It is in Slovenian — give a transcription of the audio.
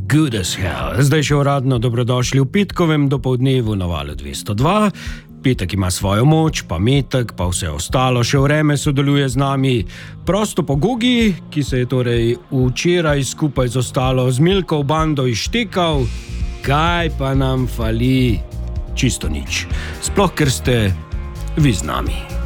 Good as hell. Zdaj še uradno dobrodošli v petkovem dopoldnevu na Valu 202. Petek ima svojo moč, pa metek, pa vse ostalo. Še vreme sodeluje z nami. Prosto po Gogi, ki se je torej včeraj skupaj z ostalo z Milko v bando izštekal. Kaj pa nam fali? Čisto nič. Sploh, ker ste vi z nami.